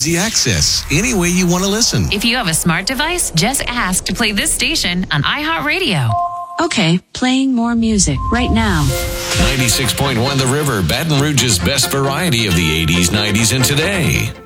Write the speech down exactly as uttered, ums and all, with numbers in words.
The access, any way you want to listen. If you have a smart device, just ask to play this station on iHeartRadio. Okay, playing more music right now. ninety-six point one The River, Baton Rouge's best variety of the eighties, nineties, and today.